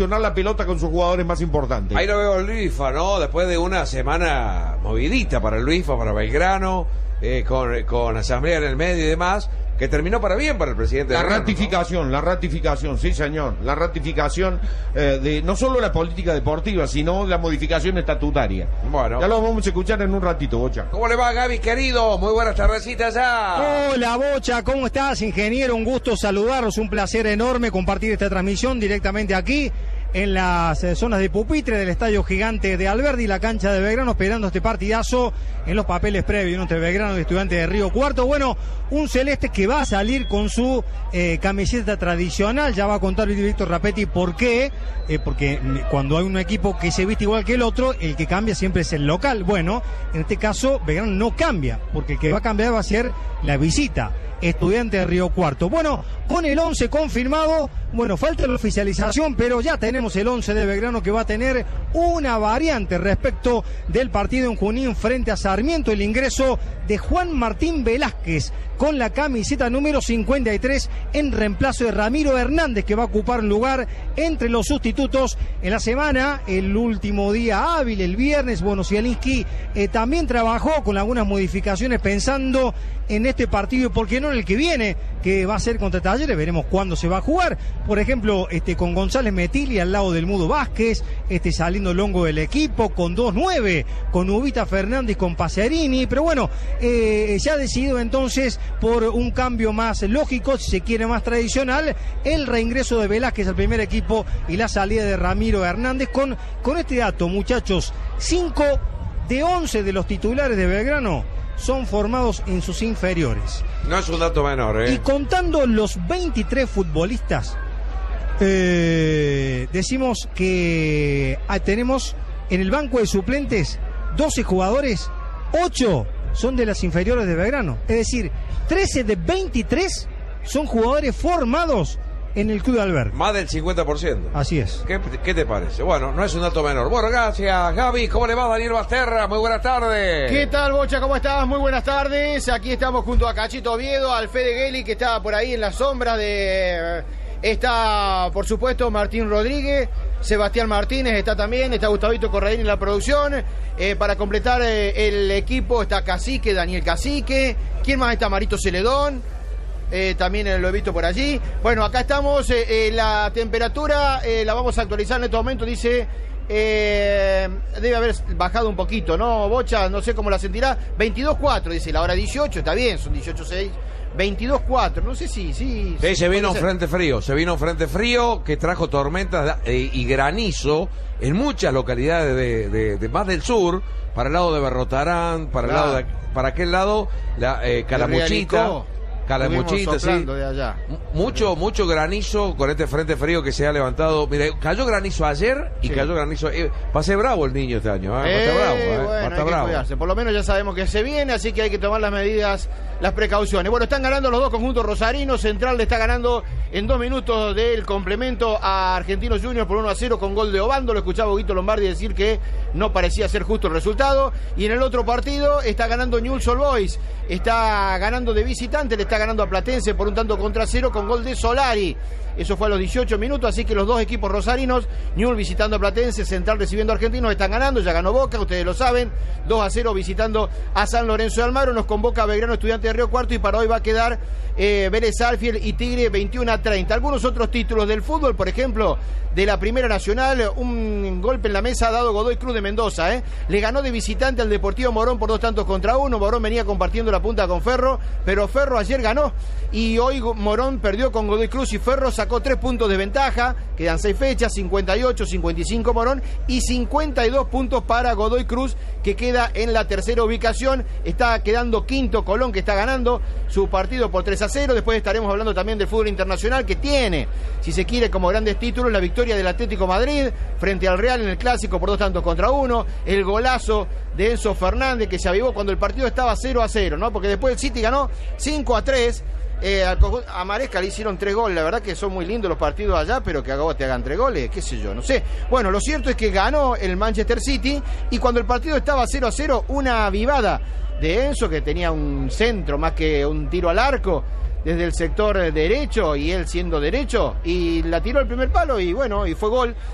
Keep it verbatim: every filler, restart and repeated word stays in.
gestionar la pelota con sus jugadores más importantes. Ahí lo veo el Luisfa, ¿no? Después de una semana movidita para el Luisfa, para Belgrano, eh, con, con asamblea en el medio y demás, que terminó para bien para el presidente. La Belgrano, ratificación, ¿no? La ratificación, sí señor, la ratificación eh, de no solo la política deportiva, sino la modificación estatutaria. Bueno. Ya lo vamos a escuchar en un ratito, Bocha. ¿Cómo le va, Gaby, querido? Muy buenas tardecitas ya. Hola, Bocha, ¿cómo estás, ingeniero? Un gusto saludarlos, un placer enorme compartir esta transmisión directamente aquí en las eh, zonas de pupitre del Estadio Gigante de Alberdi, la cancha de Belgrano, esperando este partidazo en los papeles previos, ¿no? Entre Belgrano y Estudiantes de Río Cuarto. Bueno, un celeste que va a salir con su eh, camiseta tradicional, ya va a contar Víctor Rapetti por qué, eh, porque cuando hay un equipo que se viste igual que el otro, el que cambia siempre es el local. Bueno, en este caso Belgrano no cambia, porque el que va a cambiar va a ser la visita, Estudiante de Río Cuarto. Bueno, con el once confirmado, bueno, falta la oficialización, pero ya tenemos el once de Belgrano, que va a tener una variante respecto del partido en Junín frente a Sarmiento. El ingreso de Juan Martín Velázquez con la camiseta número cincuenta y tres en reemplazo de Ramiro Hernández, que va a ocupar un lugar entre los sustitutos en la semana. El último día hábil, el viernes, bueno, Zielinski eh, también trabajó con algunas modificaciones pensando en este partido y por qué no en el que viene, que va a ser contra Talleres. Veremos cuándo se va a jugar. Por ejemplo, este con González Metilli al lado del Mudo Vázquez, este saliendo Longo del equipo, con dos nueve, con Ubita Fernández, con Pacerini. Pero bueno, eh, se ha decidido entonces por un cambio más lógico, si se quiere más tradicional, el reingreso de Velázquez al primer equipo y la salida de Ramiro Hernández. Con, con este dato, muchachos, cinco de once de los titulares de Belgrano son formados en sus inferiores. No es un dato menor, ¿eh? Y contando los veintitrés futbolistas, eh, decimos que ah, tenemos en el banco de suplentes doce jugadores, ocho son de las inferiores de Belgrano. Es decir, trece de veintitrés son jugadores formados en el Club de Alberdi. Más del cincuenta por ciento. Así es. ¿Qué, ¿Qué te parece? Bueno, no es un dato menor. Bueno, gracias, Gaby. ¿Cómo le va, Daniel Basterra? Muy buenas tardes. ¿Qué tal, Bocha? ¿Cómo estás? Muy buenas tardes. Aquí estamos junto a Cachito Oviedo, al Fede Geli, que está por ahí en la sombra de... Está, por supuesto, Martín Rodríguez, Sebastián Martínez está también, está Gustavito Corradini en la producción. Eh, para completar eh, el equipo está Cacique, Daniel Cacique. ¿Quién más está? Marito Celedón. Eh, también lo he visto por allí. Bueno, acá estamos. Eh, eh, la temperatura eh, la vamos a actualizar en este momento. Dice, eh, debe haber bajado un poquito, ¿no, Bocha? No sé cómo la sentirá. veintidós cuatro, dice la hora dieciocho. Está bien, son dieciocho seis. veintidós cuatro, no sé si... Sí, sí, sí, se vino un ser. frente frío, se vino un frente frío que trajo tormentas eh, y granizo en muchas localidades de, de, de más del sur, para el lado de Berrotarán, para Claro. el lado de, para aquel lado, la eh, Calamuchita, Calamuchita, sí. De allá. Mucho, mucho granizo con este frente frío que se ha levantado. Mire, cayó granizo ayer y Sí. cayó granizo. Eh, va a ser bravo el niño este año, ¿eh? Va a Eh, estar bravo, ¿eh? bueno, Va a hay estar que bravo. cuidarse. Por lo menos ya sabemos que se viene, así que hay que tomar las medidas, las precauciones. Bueno, están ganando los dos conjuntos rosarinos. Central le está ganando en dos minutos del complemento a Argentinos Juniors por uno a cero con gol de Obando. Lo escuchaba Huguito Lombardi decir que no parecía ser justo el resultado. Y en el otro partido está ganando Newell's Old Boys. Está ganando de visitante, le está ganando a Platense por un tanto contra cero con gol de Solari. Eso fue a los dieciocho minutos, así que los dos equipos rosarinos, Newell's visitando a Platense, Central recibiendo a Argentinos, están ganando, ya ganó Boca, ustedes lo saben, dos a cero visitando a San Lorenzo de Almagro. Nos convoca Belgrano Estudiante de Río Cuarto y para hoy va a quedar eh, Vélez Sarsfield y Tigre veintiuno a treinta. Algunos otros títulos del fútbol, por ejemplo, de la Primera Nacional, un golpe en la mesa ha dado Godoy Cruz de Mendoza, ¿eh? Le ganó de visitante al Deportivo Morón por dos tantos contra uno. Morón venía compartiendo la punta con Ferro, pero Ferro ayer ganó y hoy Morón perdió con Godoy Cruz y Ferro sacó tres puntos de ventaja. Quedan seis fechas, cincuenta y ocho, cincuenta y cinco Morón y cincuenta y dos puntos para Godoy Cruz, que queda en la tercera ubicación. Está quedando quinto Colón, que está ganando su partido por tres a cero. Después estaremos hablando también del fútbol internacional, que tiene, si se quiere, como grandes títulos la victoria del Atlético Madrid frente al Real en el Clásico por dos tantos contra uno, el golazo de Enzo Fernández, que se avivó cuando el partido estaba cero a cero, ¿no? Porque después el City ganó cinco a tres. Eh, a Maresca le hicieron tres goles. La verdad que son muy lindos los partidos allá, pero que a te hagan tres goles, qué sé yo, no sé. Bueno, lo cierto es que ganó el Manchester City y cuando el partido estaba cero a cero, una avivada de Enzo, que tenía un centro más que un tiro al arco desde el sector derecho, y él siendo derecho, y la tiró al primer palo y bueno, y fue gol